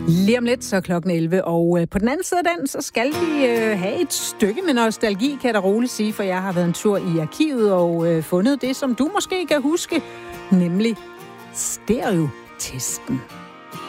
Lige om lidt, så klokken 11, og på den anden side af den, så skal vi have et stykke med nostalgi, kan jeg da roligt sige, for jeg har været en tur i arkivet og fundet det, som du måske kan huske, nemlig stereotesten.